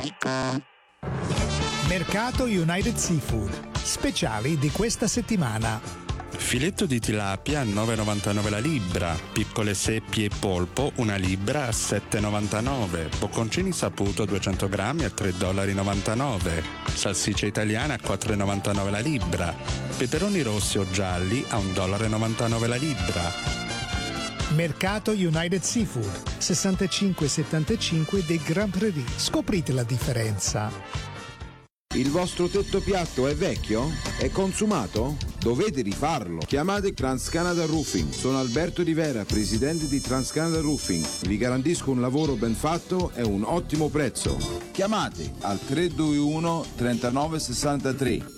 Mercato United Seafood. Speciali di questa settimana. Filetto di tilapia a 9,99 la libra, piccole seppie e polpo una libra a 7,99, bocconcini saputo 200 grammi a $3,99, salsiccia italiana a 4,99 la libra, peperoni rossi o gialli a $1,99 la libra. Mercato United Seafood, 6575 dei Grand Prairie. Scoprite la differenza. Il vostro tetto piatto è vecchio? È consumato? Dovete rifarlo. Chiamate TransCanada Roofing. Sono Alberto Rivera, presidente di TransCanada Roofing. Vi garantisco un lavoro ben fatto e un ottimo prezzo. Chiamate al 321 3963